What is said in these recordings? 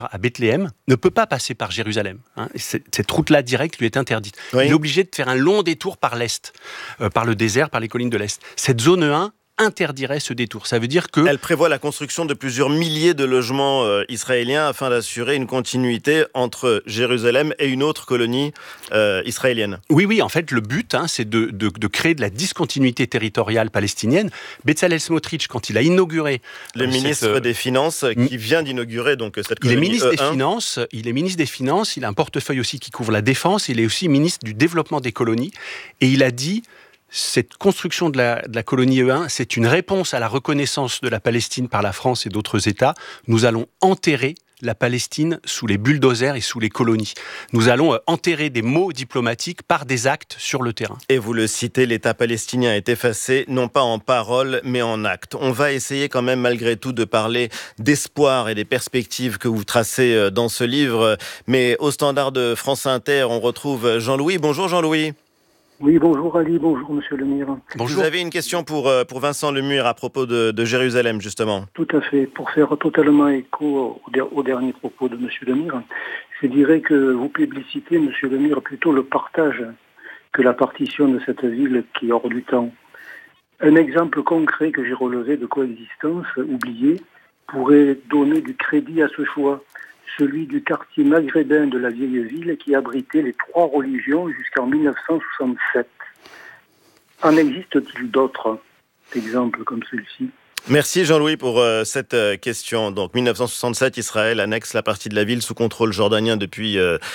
à Bethléem ne peut pas passer par Jérusalem. Cette route-là directe lui est interdite. Oui. Il est obligé de faire un long détour par l'Est, par le désert, par les collines de l'Est. Cette zone 1 interdirait ce détour. Ça veut dire que... Elle prévoit la construction de plusieurs milliers de logements israéliens afin d'assurer une continuité entre Jérusalem et une autre colonie israélienne. Oui, en fait, le but, c'est de créer de la discontinuité territoriale palestinienne. Bezalel Smotrich, quand il a inauguré... Le ministre des Finances, qui vient d'inaugurer donc cette colonie il est ministre E1. il est ministre des Finances, il a un portefeuille aussi qui couvre la défense, il est aussi ministre du développement des colonies, et il a dit... Cette construction de la colonie E1, c'est une réponse à la reconnaissance de la Palestine par la France et d'autres États. Nous allons enterrer la Palestine sous les bulldozers et sous les colonies. Nous allons enterrer des mots diplomatiques par des actes sur le terrain. Et vous le citez, l'État palestinien est effacé, non pas en paroles, mais en actes. On va essayer quand même malgré tout de parler d'espoir et des perspectives que vous tracez dans ce livre. Mais au standard de France Inter, on retrouve Jean-Louis. Bonjour Jean-Louis. Oui, bonjour Ali, bonjour Monsieur Lemire. Bonjour. Vous avez une question pour Vincent Lemire à propos de Jérusalem, justement. Tout à fait. Pour faire totalement écho au dernier propos de Monsieur Lemire, je dirais que vous publicitez, Monsieur Lemire, plutôt le partage que la partition de cette ville qui est hors du temps. Un exemple concret que j'ai relevé de coexistence oubliée pourrait donner du crédit à ce choix. Celui du quartier maghrébin de la vieille ville qui abritait les 3 religions jusqu'en 1967. En existe-t-il d'autres exemples comme celui-ci ? Merci Jean-Louis pour cette question. Donc 1967, Israël annexe la partie de la ville sous contrôle jordanien depuis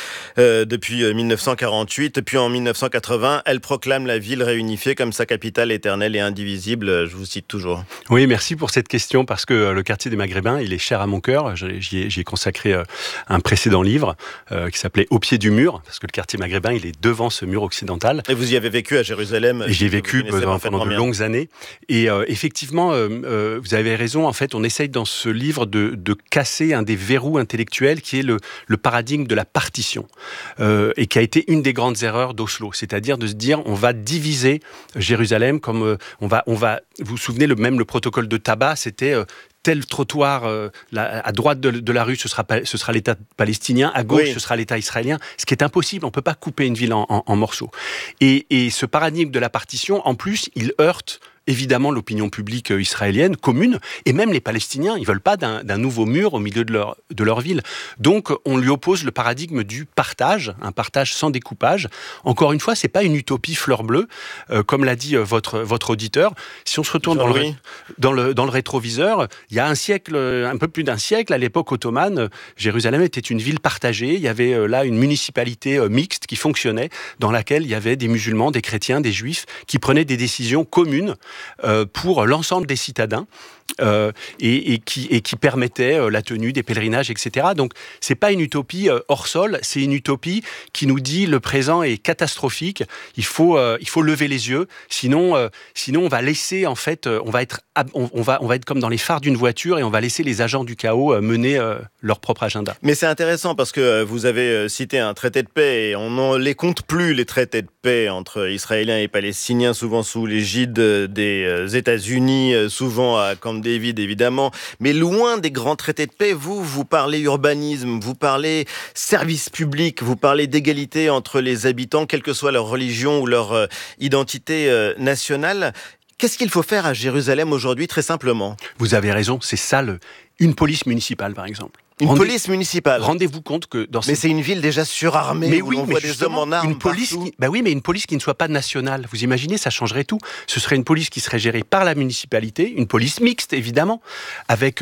1948. Puis en 1980, elle proclame la ville réunifiée comme sa capitale éternelle et indivisible. Je vous cite toujours. Oui, merci pour cette question parce que le quartier des Maghrébins, il est cher à mon cœur. J'y ai consacré un précédent livre qui s'appelait Au pied du mur, parce que le quartier maghrébin, il est devant ce mur occidental. Et vous y avez vécu à Jérusalem. Et j'y ai vécu pendant de longues années. Et effectivement, vous avez raison, en fait, on essaye dans ce livre de casser un des verrous intellectuels qui est le paradigme de la partition et qui a été une des grandes erreurs d'Oslo, c'est-à-dire de se dire on va diviser Jérusalem comme on va vous vous souvenez le protocole de Tabat, c'était tel trottoir à droite de la rue, ce sera l'État palestinien, à gauche, ce sera l'État israélien, ce qui est impossible, on ne peut pas couper une ville en morceaux. Et ce paradigme de la partition, en plus, il heurte évidemment l'opinion publique israélienne commune, et même les Palestiniens, ils ne veulent pas d'un nouveau mur au milieu de leur ville. Donc on lui oppose le paradigme du partage, un partage sans découpage. Encore une fois, ce n'est pas une utopie fleur bleue, comme l'a dit votre auditeur. Si on se retourne dans le rétroviseur, il y a un peu plus d'un siècle, à l'époque ottomane, Jérusalem était une ville partagée, il y avait là une municipalité mixte qui fonctionnait, dans laquelle il y avait des musulmans, des chrétiens, des juifs, qui prenaient des décisions communes pour l'ensemble des citadins et qui permettait la tenue des pèlerinages, etc. Donc, c'est pas une utopie hors sol, c'est une utopie qui nous dit le présent est catastrophique, il faut lever les yeux, sinon on va laisser, en fait, on va être comme dans les phares d'une voiture et on va laisser les agents du chaos mener leur propre agenda. Mais c'est intéressant parce que vous avez cité un traité de paix et on ne les compte plus, les traités de paix entre Israéliens et Palestiniens, souvent sous l'égide des États-Unis, souvent à Camp David évidemment, mais loin des grands traités de paix, vous parlez urbanisme, vous parlez service public, vous parlez d'égalité entre les habitants, quelle que soit leur religion ou leur identité nationale. Qu'est-ce qu'il faut faire à Jérusalem aujourd'hui, très simplement ? Vous avez raison, c'est ça, une police municipale par exemple. Police municipale. Rendez-vous compte que dans c'est une ville déjà surarmée où on voit des hommes en armes une police partout. Mais une police qui ne soit pas nationale. Vous imaginez, ça changerait tout. Ce serait une police qui serait gérée par la municipalité, une police mixte évidemment, avec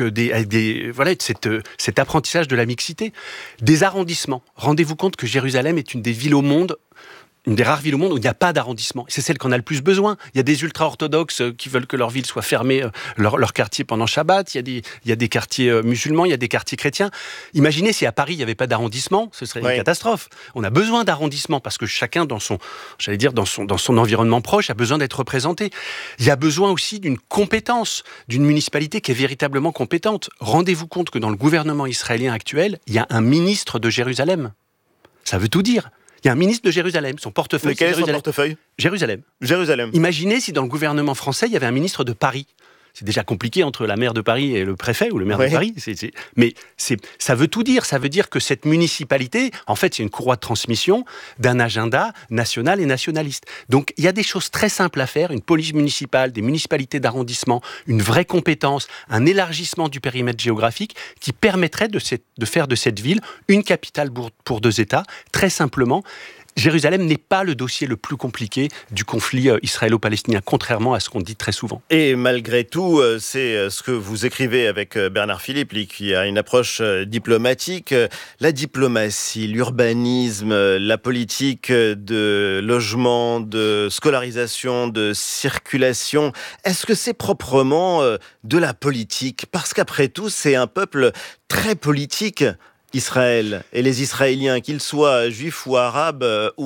cet apprentissage de la mixité, des arrondissements. Rendez-vous compte que Jérusalem est une des villes au monde. Une des rares villes au monde où il n'y a pas d'arrondissement. C'est celle qu'on a le plus besoin. Il y a des ultra-orthodoxes qui veulent que leur ville soit fermée, leur quartier pendant Shabbat. Il y a des quartiers musulmans, il y a des quartiers chrétiens. Imaginez si à Paris, il n'y avait pas d'arrondissement. Ce serait une catastrophe. On a besoin d'arrondissement parce que chacun, dans son environnement proche, a besoin d'être représenté. Il y a besoin aussi d'une compétence, d'une municipalité qui est véritablement compétente. Rendez-vous compte que dans le gouvernement israélien actuel, il y a un ministre de Jérusalem. Ça veut tout dire. Il y a un ministre de Jérusalem, son portefeuille. Mais quel est son portefeuille ? Jérusalem. Jérusalem. Imaginez si dans le gouvernement français, il y avait un ministre de Paris. C'est déjà compliqué entre la maire de Paris et le préfet ou le maire de Paris. Mais ça veut tout dire. Ça veut dire que cette municipalité, en fait, c'est une courroie de transmission d'un agenda national et nationaliste. Donc, il y a des choses très simples à faire. Une police municipale, des municipalités d'arrondissement, une vraie compétence, un élargissement du périmètre géographique qui permettrait de faire de cette ville une capitale pour 2 États, très simplement. Jérusalem n'est pas le dossier le plus compliqué du conflit israélo-palestinien, contrairement à ce qu'on dit très souvent. Et malgré tout, c'est ce que vous écrivez avec Bernard Philippe, lui, qui a une approche diplomatique. La diplomatie, l'urbanisme, la politique de logement, de scolarisation, de circulation, est-ce que c'est proprement de la politique ? Parce qu'après tout, c'est un peuple très politique. Israël et les Israéliens, qu'ils soient juifs ou arabes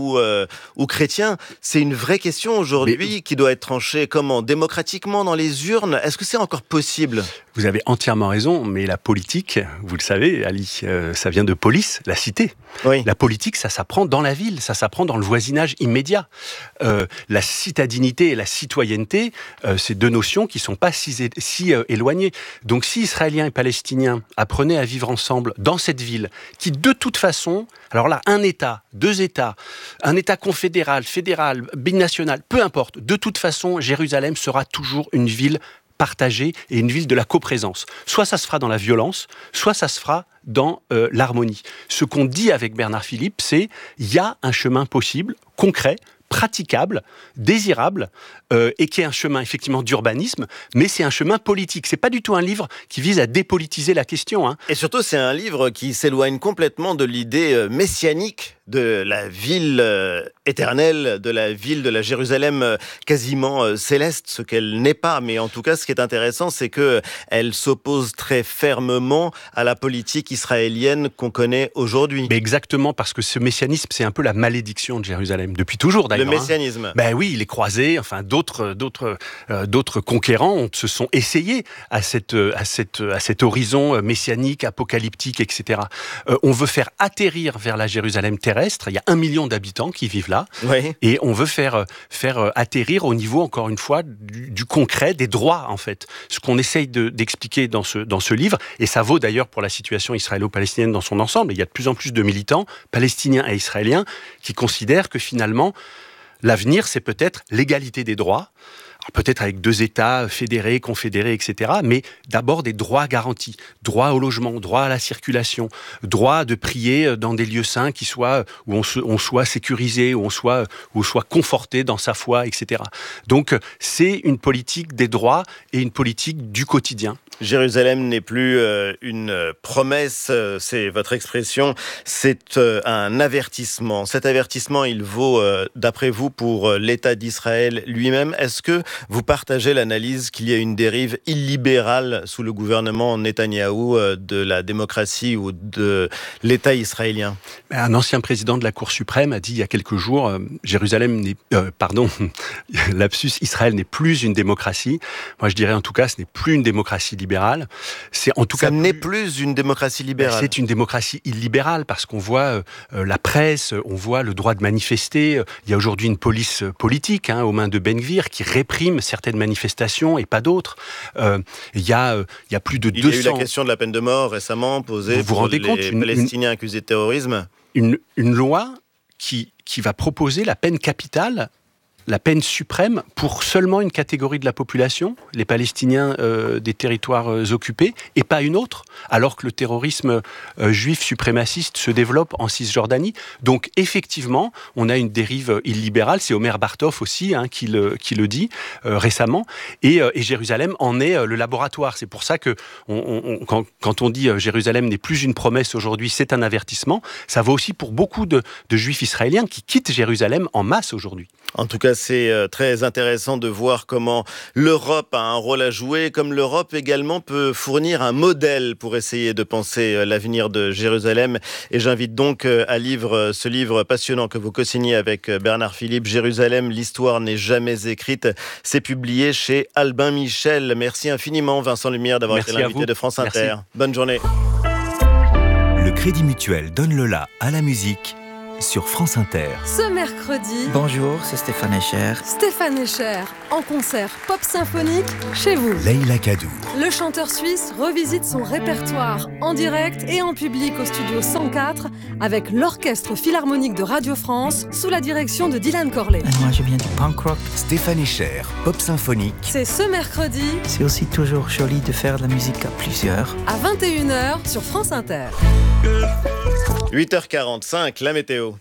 ou chrétiens, c'est une vraie question aujourd'hui qui doit être tranchée comment ? Démocratiquement dans les urnes ? Est-ce que c'est encore possible ? Vous avez entièrement raison, mais la politique, vous le savez, Ali, ça vient de polis, la cité. Oui. La politique, ça s'apprend dans la ville, ça s'apprend dans le voisinage immédiat. La citadinité et la citoyenneté, c'est 2 notions qui ne sont pas si éloignées. Donc si Israéliens et Palestiniens apprenaient à vivre ensemble dans cette ville, qui de toute façon, alors là, un État, 2 États, un État confédéral, fédéral, binational, peu importe, de toute façon, Jérusalem sera toujours une ville partagée et une ville de la coprésence. Soit ça se fera dans la violence, soit ça se fera dans l'harmonie. Ce qu'on dit avec Bernard Philippe, c'est il y a un chemin possible, concret, praticable, désirable, et qui est un chemin effectivement d'urbanisme, mais c'est un chemin politique. C'est pas du tout un livre qui vise à dépolitiser la question. Hein. Et surtout, c'est un livre qui s'éloigne complètement de l'idée messianique de la ville éternelle, de la ville de la Jérusalem quasiment céleste, ce qu'elle n'est pas. Mais en tout cas, ce qui est intéressant, c'est qu'elle s'oppose très fermement à la politique israélienne qu'on connaît aujourd'hui. Mais exactement, parce que ce messianisme, c'est un peu la malédiction de Jérusalem, depuis toujours d'ailleurs. Le messianisme. Hein. Ben oui, les croisés, enfin d'autres conquérants se sont essayés à cet horizon messianique, apocalyptique, etc. On veut faire atterrir vers la Jérusalem terrestre. Il y a 1 million d'habitants qui vivent là. Oui. Et on veut faire atterrir au niveau, encore une fois, du concret, des droits, en fait. Ce qu'on essaye d'expliquer dans ce livre, et ça vaut d'ailleurs pour la situation israélo-palestinienne dans son ensemble. Il y a de plus en plus de militants, palestiniens et israéliens, qui considèrent que finalement, l'avenir, c'est peut-être l'égalité des droits, alors peut-être avec 2 États fédérés, confédérés, etc., mais d'abord des droits garantis. Droit au logement, droit à la circulation, droit de prier dans des lieux saints où on soit sécurisé, où on soit conforté dans sa foi, etc. Donc, c'est une politique des droits et une politique du quotidien. Jérusalem n'est plus une promesse, c'est votre expression, c'est un avertissement. Cet avertissement, il vaut, d'après vous, pour l'État d'Israël lui-même. Est-ce que vous partagez l'analyse qu'il y a une dérive illibérale sous le gouvernement Netanyahou de la démocratie ou de l'État israélien ? Un ancien président de la Cour suprême a dit il y a quelques jours, Israël n'est plus une démocratie. Moi, je dirais en tout cas, ce n'est plus une démocratie libérale. C'est en tout cas n'est plus une démocratie libérale. C'est une démocratie illibérale parce qu'on voit la presse, on voit le droit de manifester. Il y a aujourd'hui une police politique aux mains de Ben Gvir qui réprime certaines manifestations et pas d'autres. Il y a plus de 200... Il y a eu la question de la peine de mort récemment posée pour les Palestiniens accusés de terrorisme. Une loi qui va proposer la peine capitale, la peine suprême pour seulement une catégorie de la population, les Palestiniens des territoires occupés, et pas une autre, alors que le terrorisme juif suprémaciste se développe en Cisjordanie. Donc effectivement, on a une dérive illibérale, c'est Omer Bartov aussi qui le dit récemment, et Jérusalem en est le laboratoire. C'est pour ça que quand on dit Jérusalem n'est plus une promesse aujourd'hui, c'est un avertissement, ça vaut aussi pour beaucoup de juifs israéliens qui quittent Jérusalem en masse aujourd'hui. En tout cas, c'est très intéressant de voir comment l'Europe a un rôle à jouer, comme l'Europe également peut fournir un modèle pour essayer de penser l'avenir de Jérusalem. Et j'invite donc à lire ce livre passionnant que vous co-signez avec Bernard Philippe, Jérusalem, l'histoire n'est jamais écrite. C'est publié chez Albin Michel. Merci infiniment, Vincent Lumière, d'avoir été l'invité de France Inter. Bonne journée. Le Crédit Mutuel donne le la à la musique sur France Inter. Ce mercredi, bonjour, c'est Stéphane Escher. Stéphane Escher, en concert pop symphonique chez vous. Leïla Kadour. Le chanteur suisse revisite son répertoire en direct et en public au studio 104 avec l'Orchestre Philharmonique de Radio France sous la direction de Dylan Corley. Et moi, je viens du punk rock. Stéphane Escher, pop symphonique. C'est ce mercredi. C'est aussi toujours joli de faire de la musique à plusieurs. À 21h sur France Inter. 8h45, la météo.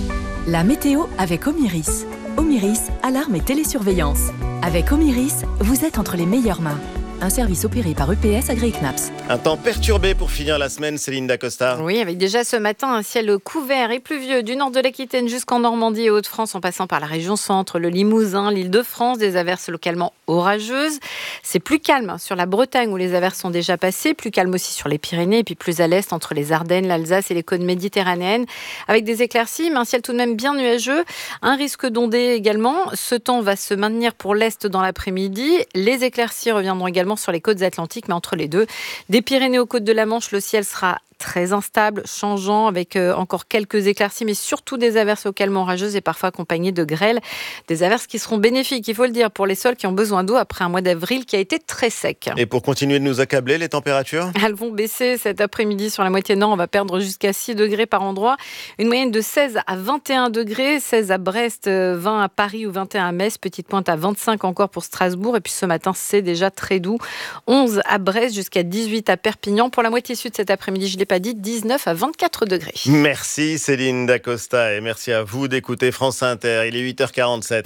La météo avec Omiris. Omiris, alarme et télésurveillance. Avec Omiris, vous êtes entre les meilleures mains. Un service opéré par EPS AgriKnaps. Un temps perturbé pour finir la semaine, Céline Dacosta. Oui, avec déjà ce matin un ciel couvert et pluvieux du nord de l'Aquitaine jusqu'en Normandie et Hauts-de-France, en passant par la région centre, le Limousin, l'Île-de-France, des averses localement orageuses. C'est plus calme sur la Bretagne où les averses sont déjà passées, plus calme aussi sur les Pyrénées et puis plus à l'est entre les Ardennes, l'Alsace et les côtes méditerranéennes, avec des éclaircies, mais un ciel tout de même bien nuageux. Un risque d'ondée également. Ce temps va se maintenir pour l'est dans l'après-midi. Les éclaircies reviendront également sur les côtes atlantiques, mais entre les deux, des Pyrénées aux côtes de la Manche, le ciel sera très instable, changeant, avec encore quelques éclaircies, mais surtout des averses localement orageuses et parfois accompagnées de grêles. Des averses qui seront bénéfiques, il faut le dire, pour les sols qui ont besoin d'eau après un mois d'avril qui a été très sec. Et pour continuer de nous accabler, les températures ? Elles vont baisser cet après-midi sur la moitié nord. On va perdre jusqu'à 6 degrés par endroit. Une moyenne de 16 à 21 degrés. 16 à Brest, 20 à Paris ou 21 à Metz. Petite pointe à 25 encore pour Strasbourg. Et puis ce matin, c'est déjà très doux. 11 à Brest jusqu'à 18 à Perpignan. Pour la moitié sud cet après-midi, je ne l'ai pas dit, 19 à 24 degrés. Merci Céline Dacosta et merci à vous d'écouter France Inter. Il est 8h47.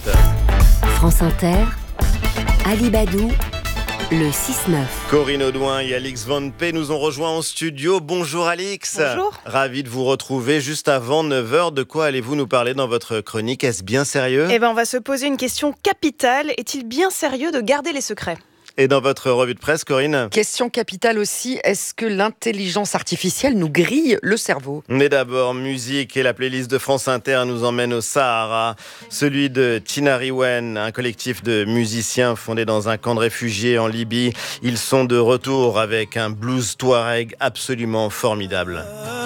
France Inter, Alibadou, le 6-9. Corinne Audouin et Alix Van P nous ont rejoints en studio. Bonjour Alix. Bonjour. Ravi de vous retrouver juste avant 9h. De quoi allez-vous nous parler dans votre chronique ? Est-ce bien sérieux ? On va se poser une question capitale. Est-il bien sérieux de garder les secrets ? Et dans votre revue de presse, Corinne ? Question capitale aussi, est-ce que l'intelligence artificielle nous grille le cerveau ? Mais d'abord, musique et la playlist de France Inter nous emmène au Sahara. Celui de Tinariwen, un collectif de musiciens fondé dans un camp de réfugiés en Libye. Ils sont de retour avec un blues touareg absolument formidable.